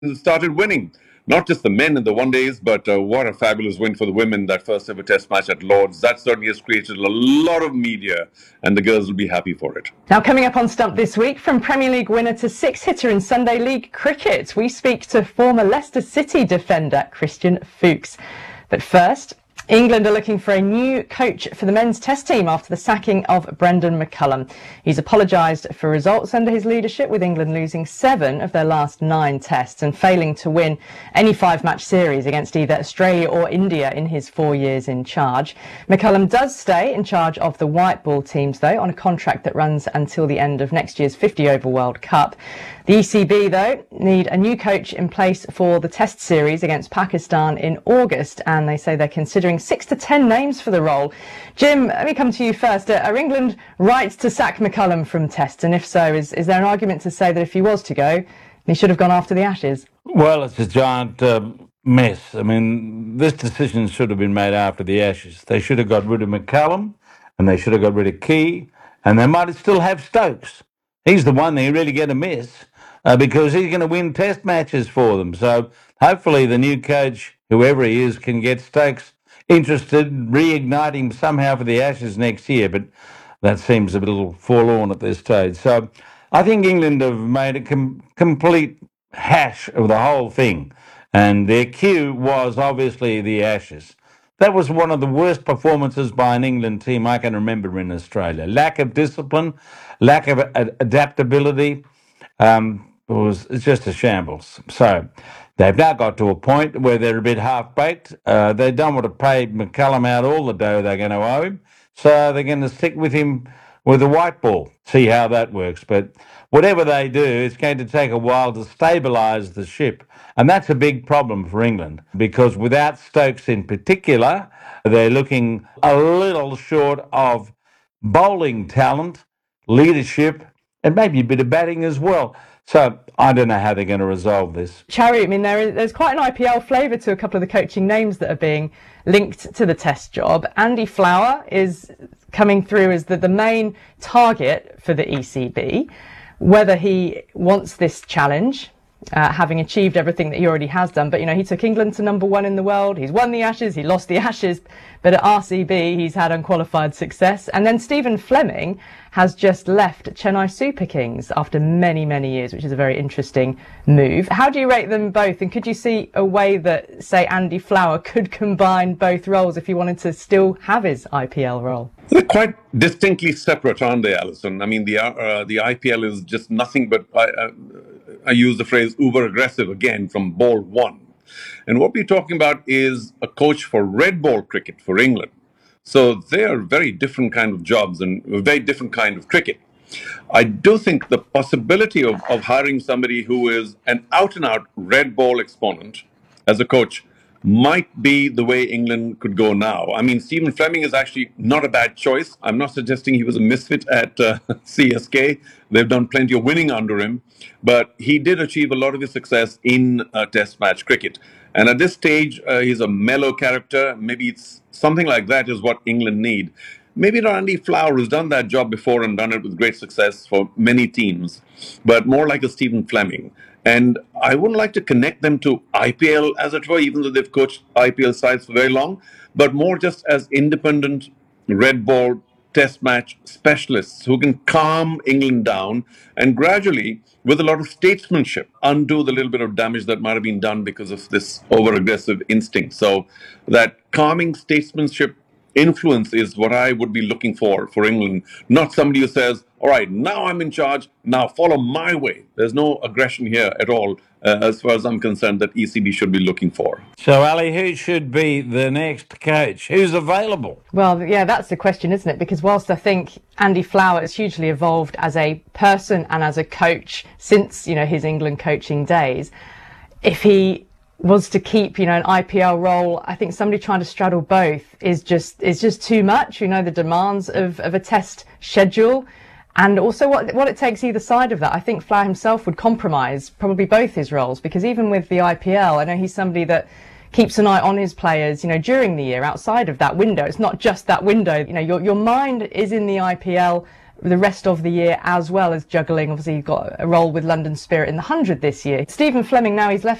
started winning. Not just the men in the one days, but what a fabulous win for the women, that first ever test match at Lord's. That certainly has created a lot of media, and the girls will be happy for it. Now, coming up on Stump this week, from Premier League winner to six-hitter in Sunday League cricket, we speak to former Leicester City defender Christian Fuchs. But first, England are looking for a new coach for the men's test team after the sacking of Brendan McCullum. He's apologised for results under his leadership, with England losing 7 of their last 9 tests and failing to win any 5-match series against either Australia or India in his 4 years in charge. McCullum does stay in charge of the white ball teams, though, on a contract that runs until the end of next year's 50-over World Cup. The ECB, though, need a new coach in place for the test series against Pakistan in August, and they say they're considering 6 to 10 names for the role. Jim, let me come to you first. Are England right to sack McCullum from tests? And if so, is there an argument to say that if he was to go, he should have gone after the Ashes? Well, it's a giant mess. I mean, this decision should have been made after the Ashes. They should have got rid of McCullum, and they should have got rid of Key, and they might still have Stokes. He's the one they really get to miss because he's going to win test matches for them. So hopefully the new coach, whoever he is, can get Stokes interested, reignite him somehow for the Ashes next year. But that seems a little forlorn at this stage. So I think England have made a complete hash of the whole thing. And their cue was obviously the Ashes. That was one of the worst performances by an England team I can remember in Australia. Lack of discipline, lack of adaptability. It's just a shambles. So they've now got to a point where they're a bit half-baked. They don't want to pay McCullum out all the dough they're going to owe him. So they're going to stick with him with a white ball, see how that works. But whatever they do, it's going to take a while to stabilise the ship. And that's a big problem for England, because without Stokes in particular, they're looking a little short of bowling talent, leadership, and maybe a bit of batting as well. So I don't know how they're going to resolve this. Charry, I mean, there's quite an IPL flavour to a couple of the coaching names that are being linked to the test job. Andy Flower is coming through as the main target for the ECB. Whether he wants this challenge, having achieved everything that he already has done. But, you know, he took England to #1 in the world. He's won the Ashes. He lost the Ashes. But at RCB, he's had unqualified success. And then Stephen Fleming has just left Chennai Super Kings after many, many years, which is a very interesting move. How do you rate them both? And could you see a way that, say, Andy Flower could combine both roles if he wanted to still have his IPL role? They're quite distinctly separate, aren't they, Alison? I mean, the IPL is just nothing but, I use the phrase uber aggressive again from ball one. And what we're talking about is a coach for red ball cricket for England. So they are very different kind of jobs and a very different kind of cricket. I do think the possibility of hiring somebody who is an out-and-out red ball exponent as a coach might be the way England could go now. I mean, Stephen Fleming is actually not a bad choice. I'm not suggesting he was a misfit at CSK. They've done plenty of winning under him. But he did achieve a lot of his success in test match cricket. And at this stage, he's a mellow character. Maybe it's something like that is what England need. Maybe not Andy Flower, who's done that job before and done it with great success for many teams, but more like a Stephen Fleming. And I wouldn't like to connect them to IPL, as it were, even though they've coached IPL sides for very long, but more just as independent red ball test match specialists who can calm England down and gradually, with a lot of statesmanship, undo the little bit of damage that might have been done because of this over-aggressive instinct. So that calming statesmanship influence is what I would be looking for England, not somebody who says, all right, now I'm in charge, now follow my way. There's no aggression here at all, as far as I'm concerned, that ECB should be looking for. So, Ali, who should be the next coach? Who's available? Well, yeah, that's the question, isn't it? Because whilst I think Andy Flower has hugely evolved as a person and as a coach since, you know, his England coaching days, if he was to keep, you know, an IPL role, I think somebody trying to straddle both is just too much. You know, the demands of a test schedule and also what it takes either side of that. I think Flower himself would compromise probably both his roles, because even with the IPL, I know he's somebody that keeps an eye on his players, you know, during the year outside of that window. It's not just that window. You know, your mind is in the IPL the rest of the year, as well as juggling. Obviously, you've got a role with London Spirit in the 100 this year. Stephen Fleming, now he's left